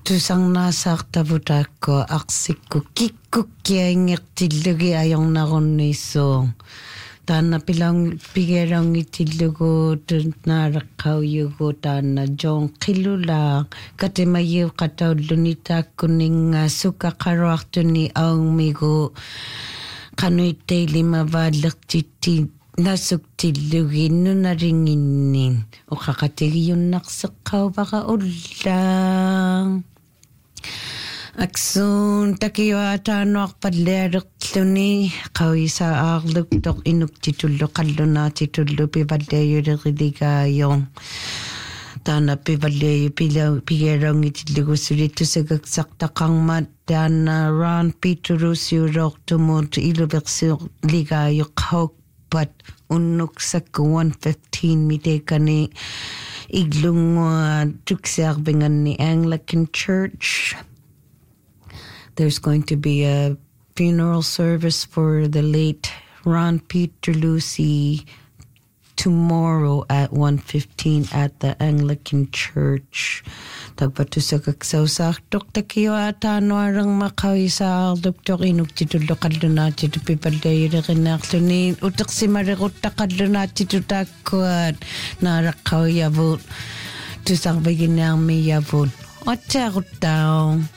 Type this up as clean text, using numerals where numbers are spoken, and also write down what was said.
Tusangnasaartavutaakko arsikku kikkukkiaingirtillugi ajornarunniissuung taanna pigerongittillugu naaleqqauyugu taanna John qillulaa katimayiu qataulluni taakkuninga sukaqaruartuni aungmigu qanuittailimavaallertitti nasuktillugi nunaringinnin uqaqatigiyunnarseqqauvara ullaa Aksun takiuataanoarpallialerluni qawisaarluktoq inuktitullu qallunaatitullu pivalliayuleriligaayoo taana pivalliayu pigerongitillugussulitusagaksartaqarmat taana Ron Peterusiulortumut iluversiuligaayoqhaukpat unnuksakku 115 mitekani iglungua tuksiarvinganni Anglican Church. There's going to be a funeral service for the late Ron Peterlusi tomorrow at 1:15 at the Anglican Church. Tagpatusagaksausartok takiuataanoarang maqawisaarluktoq inuktitulluqallunaatitu pipallayuleqinnaarluni uteqsimareruttaqallunaatitu taakkuat naaraqqauyavut tusarviginnaarmiyavut Ottaruttau